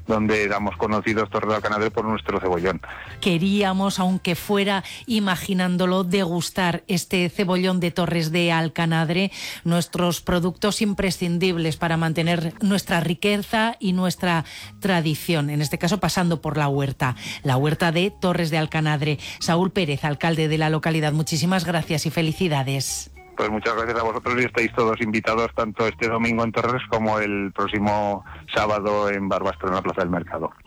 donde damos conocidos Torres de Alcanadre por nuestro cebollón. Queríamos, aunque fuera imaginándolo, degustar este cebollón de Torres de Alcanadre, nuestros productos imprescindibles para mantener nuestra riqueza y nuestra tradición, en este caso pasando por la huerta de Torres de Alcanadre. Saúl Pérez, alcalde de la localidad, muchísimas gracias y felicidades. Pues muchas gracias a vosotros y estáis todos invitados tanto este domingo en Torres como el próximo sábado en Barbastro, en la Plaza del Mercado.